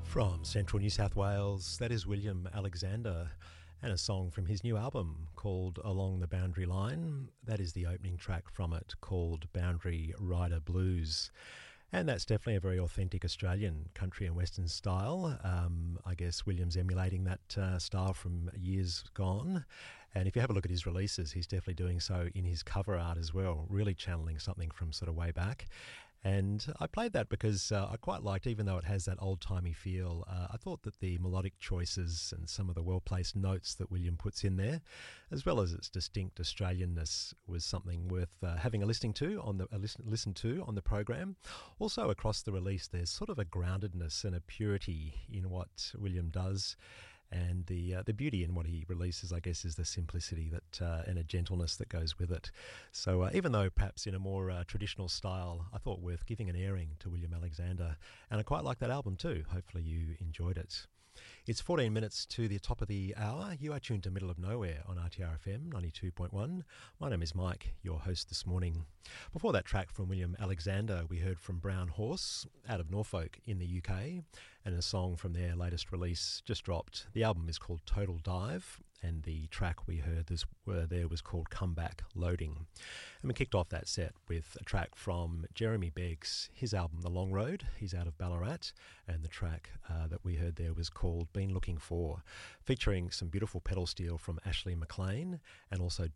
From central New South Wales, that is William Alexander, and a song from his new album called Along the Boundary Line. That is the opening track from it, called Boundary Rider Blues. And that's definitely a very authentic Australian country and western style. I guess William's emulating that style from years gone. And if you have a look at his releases, he's definitely doing so in his cover art as well, really channeling something from sort of way back. And I played that because I quite liked, even though it has that old-timey feel, I thought that the melodic choices and some of the well-placed notes that William puts in there, as well as its distinct Australianness, was something worth having a listen to on the program. Also across the release, there's sort of a groundedness and a purity in what William does. And the beauty in what he releases, I guess, is the simplicity that and a gentleness that goes with it. So even though perhaps in a more traditional style, I thought worth giving an airing to William Alexander. And I quite like that album too. Hopefully you enjoyed it. It's 14 minutes to the top of the hour. You are tuned to Middle of Nowhere on RTRFM 92.1. My name is Mike, your host this morning. Before that track from William Alexander, we heard from Brown Horse out of Norfolk in the UK, and a song from their latest release just dropped. The album is called Total Dive, and the track we heard there was called Comeback Loading. And we kicked off that set with a track from Jeremy Beggs, his album The Long Road. He's out of Ballarat, and the track that we heard there was called Been Looking For, featuring some beautiful pedal steel from Ashley McLean and also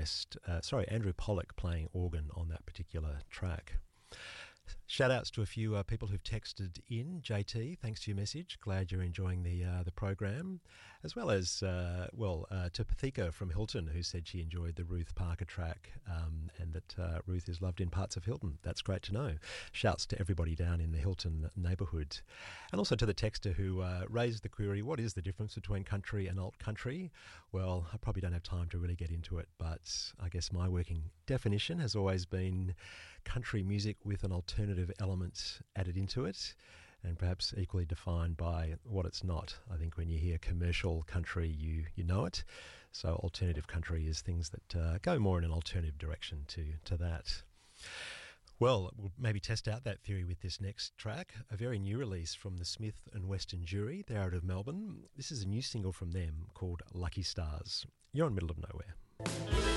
Andrew Pollock playing organ on that particular track. Shout outs to a few people who've texted in. JT, thanks for your message. Glad you're enjoying the program. As well as, to Pathika from Hilton, who said she enjoyed the Ruth Parker track and that Ruth is loved in parts of Hilton. That's great to know. Shouts to everybody down in the Hilton neighbourhood. And also to the texter who raised the query, what is the difference between country and alt country? Well, I probably don't have time to really get into it, but I guess my working definition has always been country music with an alternative element added into it, and perhaps equally defined by what it's not. I think when you hear commercial country, you know it. So alternative country is things that go more in an alternative direction to that. Well, we'll maybe test out that theory with this next track, a very new release from the Smith and Western Jury. They're out of Melbourne. This is a new single from them called Lucky Stars. You're in Middle of Nowhere.